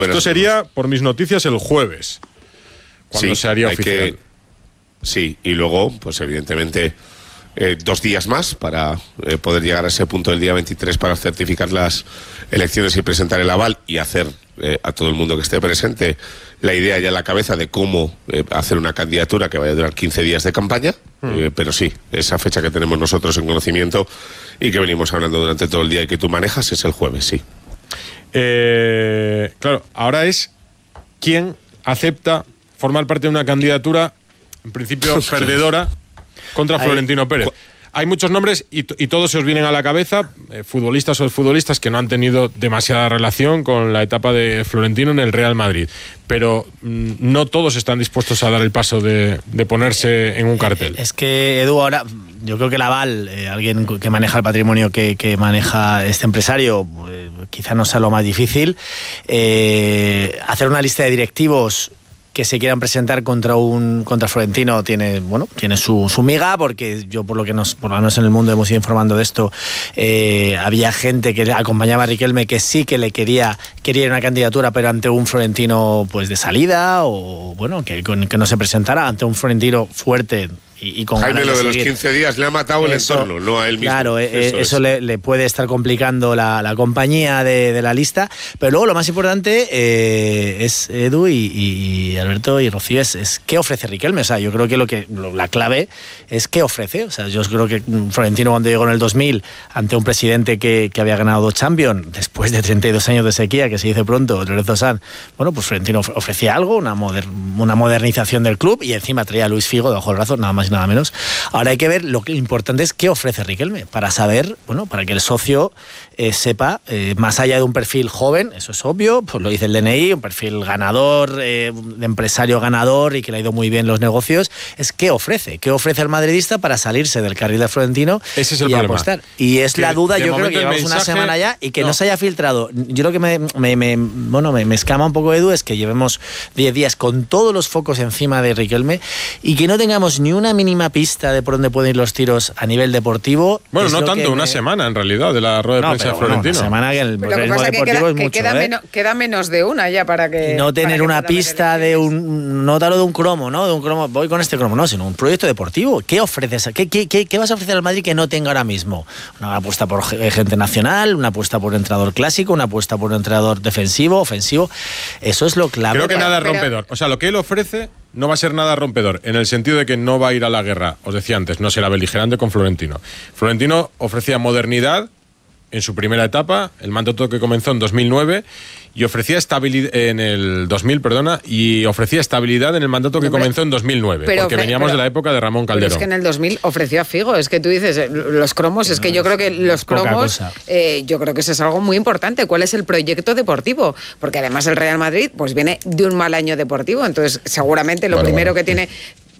Esto sería, por mis noticias, el jueves, cuando se haría oficial. Sí, y luego, pues evidentemente, 2 días más para poder llegar a ese punto del día 23 para certificar las elecciones y presentar el aval y hacer a todo el mundo que esté presente la idea ya en la cabeza de cómo hacer una candidatura que vaya a durar 15 días de campaña. Pero sí, esa fecha que tenemos nosotros en conocimiento y que venimos hablando durante todo el día y que tú manejas es el jueves, sí. Claro, ahora es quién acepta formar parte de una candidatura, en principio perdedora, contra Florentino Pérez. Hay muchos nombres y todos se os vienen a la cabeza, futbolistas o exfutbolistas que no han tenido demasiada relación con la etapa de Florentino en el Real Madrid. Pero no todos están dispuestos a dar el paso de ponerse en un cartel. Es que, Edu, ahora yo creo que el aval, alguien que maneja el patrimonio que maneja este empresario, quizá no sea lo más difícil. Hacer una lista de directivos que se quieran presentar contra Florentino tiene su miga, porque yo por lo menos en el mundo hemos ido informando de esto, había gente que acompañaba a Riquelme que sí que le quería una candidatura, pero ante un Florentino pues de salida, o bueno, que no se presentara ante un Florentino fuerte y con Jaime, lo de los seguir. 15 días le ha matado el entorno, no a él mismo. Claro, eso le puede estar complicando la compañía de la lista, pero luego lo más importante es, Edu y Alberto y Rocío, es qué ofrece Riquelme. O sea, yo creo que la clave es qué ofrece. O sea, yo creo que Florentino, cuando llegó en el 2000 ante un presidente que había ganado 2 Champions después de 32 años de sequía, que se dice pronto, Lorenzo Sanz, bueno, pues Florentino ofrecía algo, una modernización del club, y encima traía a Luis Figo debajo del brazo, nada más nada menos. Ahora hay que ver, lo importante es qué ofrece Riquelme, para saber, bueno, para que el socio sepa, más allá de un perfil joven, eso es obvio, pues lo dice el DNI, un perfil ganador, de empresario ganador y que le ha ido muy bien los negocios, es qué ofrece al madridista para salirse del carril de Florentino. Ese es el y problema. Apostar. Y es la duda, yo creo que llevamos una semana ya y que no se haya filtrado. Yo lo que me escama un poco, Edu, es que llevemos 10 días con todos los focos encima de Riquelme y que no tengamos ni una mínima pista de por dónde pueden ir los tiros a nivel deportivo. Bueno, no tanto, una semana en realidad de la rueda de prensa de Florentino. Una semana que el periodismo deportivo es mucho. Queda menos de una ya para que... Y no tener una pista de no darlo de un cromo, ¿no? De un cromo, voy con este cromo, no, sino un proyecto deportivo. ¿Qué ofreces? ¿Qué vas a ofrecer al Madrid que no tenga ahora mismo? Una apuesta por gente nacional, una apuesta por un entrenador clásico, una apuesta por un entrenador defensivo, ofensivo. Eso es lo clave. Creo que nada rompedor. O sea, lo que él ofrece no va a ser nada rompedor, en el sentido de que no va a ir a la guerra. Os decía antes, no será beligerante con Florentino. Florentino ofrecía modernidad en su primera etapa, el mandato que comenzó en 2009, y ofrecía estabilidad en el 2000, y ofrecía estabilidad en el mandato que comenzó en 2009, porque veníamos de la época de Ramón Calderón. Pero es que en el 2000 ofreció a Figo, es que tú dices, los cromos, es que yo creo que los cromos, yo creo que eso es algo muy importante. ¿Cuál es el proyecto deportivo? Porque además el Real Madrid pues viene de un mal año deportivo, entonces seguramente lo primero que tiene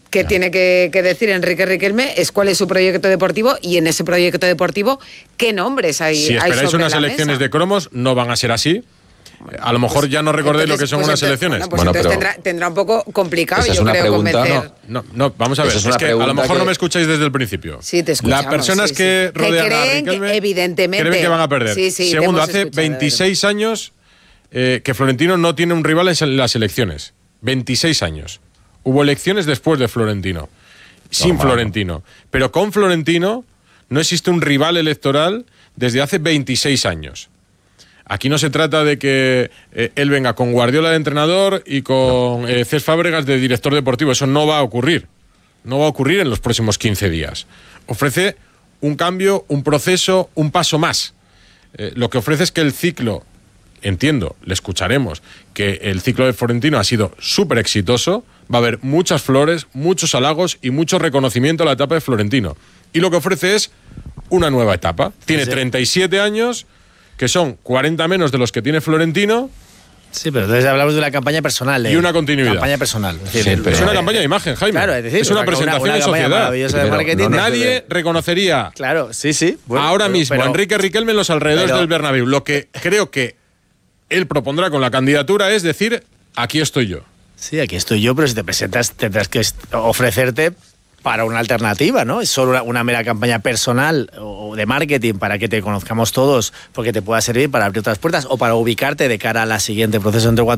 que decir Enrique Riquelme es cuál es su proyecto deportivo, y en ese proyecto deportivo, ¿qué nombres hay? Si esperáis unas elecciones de cromos, no van a ser así. A lo mejor ya no recordéis lo que son unas elecciones. Entonces tendrá un poco complicado, yo creo, convencer. No, vamos a ver. Es que a lo mejor no me escucháis desde el principio. Sí, te escuchamos. Las personas que rodean a Riquelme evidentemente creen que van a perder. Segundo, hace 26 años que Florentino no tiene un rival en las elecciones. 26 años. Hubo elecciones después de Florentino, sin Florentino. Pero con Florentino no existe un rival electoral desde hace 26 años. Aquí no se trata de que él venga con Guardiola de entrenador y con Cés Fábregas de director deportivo. Eso no va a ocurrir. No va a ocurrir en los próximos 15 días. Ofrece un cambio, un proceso, un paso más. Lo que ofrece es que el ciclo, entiendo, le escucharemos, que el ciclo de Florentino ha sido súper exitoso. Va a haber muchas flores, muchos halagos y mucho reconocimiento a la etapa de Florentino. Y lo que ofrece es una nueva etapa. Tiene 37 años, que son 40 menos de los que tiene Florentino. Sí, pero entonces hablamos de una campaña personal. Y una continuidad. Campaña personal. Es una campaña de imagen, Jaime. Claro, es decir, es una presentación de sociedad. De marketing. Nadie reconocería ahora mismo a Enrique Riquelme en los alrededores del Bernabéu. Lo que creo que él propondrá con la candidatura es decir, aquí estoy yo. Sí, aquí estoy yo, pero si te presentas tendrás que ofrecerte para una alternativa, ¿no? Es solo una mera campaña personal o de marketing para que te conozcamos todos, porque te pueda servir para abrir otras puertas o para ubicarte de cara a la siguiente proceso entre 4